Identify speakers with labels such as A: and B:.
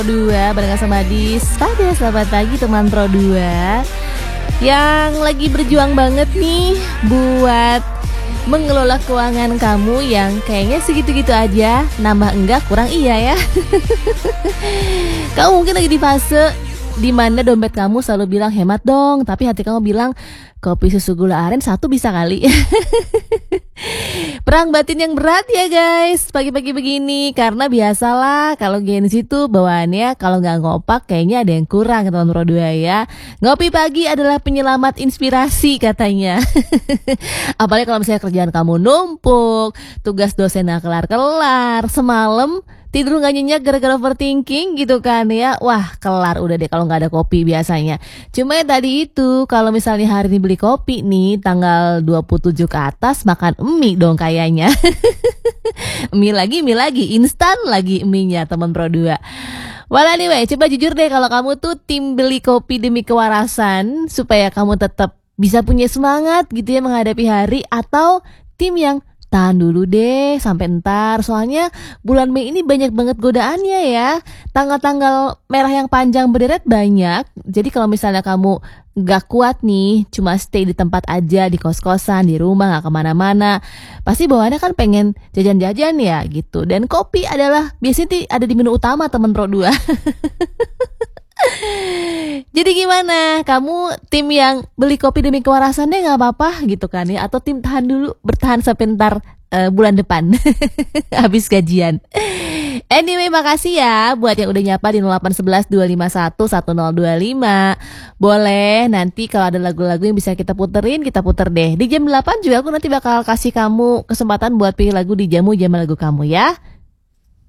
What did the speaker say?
A: Pro 2 barengan sama Dis. Selamat pagi teman Pro 2 yang lagi berjuang banget nih buat mengelola keuangan kamu yang kayaknya segitu-gitu aja, nambah enggak kurang iya ya. Kamu mungkin lagi di fase dimana dompet kamu selalu bilang hemat dong, tapi hati kamu bilang kopi susu gula aren satu bisa kali. Perang batin yang berat ya guys, pagi-pagi begini. Karena biasalah kalau Gen Z tuh bawaannya kalau nggak ngopak kayaknya ada yang kurang teman Pro 2 ya. Ngopi pagi adalah penyelamat inspirasi katanya. Apalagi kalau misalnya kerjaan kamu numpuk, tugas dosen nggak kelar-kelar, semalam tidur nggak nyenyak gara-gara overthinking gitu kan ya. Wah kelar udah deh kalau nggak ada kopi biasanya. Cuma ya tadi itu kalau misalnya hari ini beli kopi nih tanggal 27 ke atas makan mie dong kayaknya. Mie lagi instan lagi mie-nya teman Pro 2. Well anyway, coba jujur deh kalau kamu tuh tim beli kopi demi kewarasan supaya kamu tetap bisa punya semangat gitu ya menghadapi hari, atau tim yang tahan dulu deh sampai ntar, soalnya bulan Mei ini banyak banget godaannya ya. Tanggal-tanggal merah yang panjang berderet banyak. Jadi kalau misalnya kamu gak kuat nih, cuma stay di tempat aja, di kos-kosan, di rumah, gak kemana-mana, pasti bawaannya kan pengen jajan-jajan ya gitu. Dan kopi adalah biasanya ada di menu utama temen Pro 2. Jadi gimana? Kamu tim yang beli kopi demi kewarasannya nggak apa-apa gitu kan ya? Atau tim tahan dulu, bertahan sampai ntar bulan depan habis gajian. Anyway, makasih ya buat yang udah nyapa di 0811 251 1025. Boleh nanti kalau ada lagu-lagu yang bisa kita puterin, kita puter deh. Di jam 8 juga aku nanti bakal kasih kamu kesempatan buat pilih lagu di jamu lagu kamu ya.